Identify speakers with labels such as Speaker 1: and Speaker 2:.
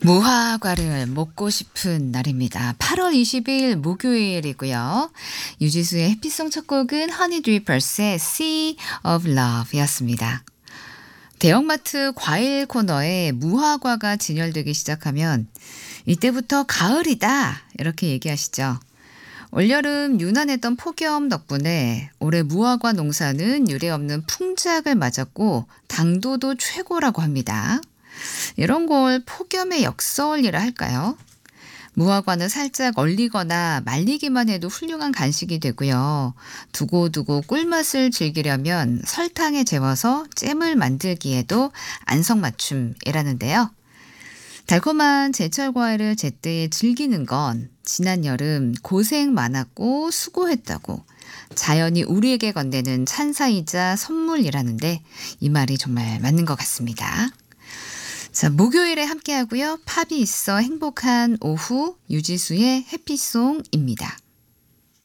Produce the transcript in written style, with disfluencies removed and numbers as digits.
Speaker 1: 무화과를 먹고 싶은 날입니다. 8월 20일 목요일이고요. 유지수의 해피송 첫 곡은 허니 드리퍼스의 Sea of Love였습니다. 대형마트 과일 코너에 무화과가 진열되기 시작하면 이때부터 가을이다 이렇게 얘기하시죠. 올여름 유난했던 폭염 덕분에 올해 무화과 농사는 유례없는 풍작을 맞았고 당도도 최고라고 합니다. 이런 걸 폭염의 역설이라 할까요? 무화과는 살짝 얼리거나 말리기만 해도 훌륭한 간식이 되고요. 두고두고 꿀맛을 즐기려면 설탕에 재워서 잼을 만들기에도 안성맞춤이라는데요. 달콤한 제철 과일을 제때 즐기는 건 지난 여름 고생 많았고 수고했다고 자연이 우리에게 건네는 찬사이자 선물이라는데 이 말이 정말 맞는 것 같습니다. 자, 목요일에 함께하고요. 팝이 있어 행복한 오후 유지수의 해피송입니다.